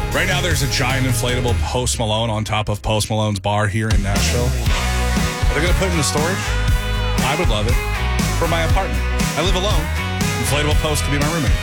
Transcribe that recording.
Right now, there's a giant inflatable Post Malone on top of Post Malone's bar here in Nashville. Are they going to put it in the storage? I would love it. For my apartment. I live alone. Inflatable Post could be my roommate.